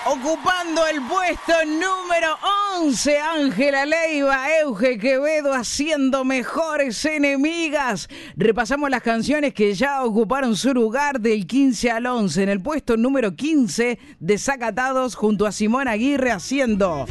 Ocupando el puesto número 11, Ángela Leiva, Euge Quevedo haciendo Mejores Enemigas. Repasamos las canciones que ya ocuparon su lugar del 15 al 11. En el puesto número 15, Desacatados junto a Simón Aguirre haciendo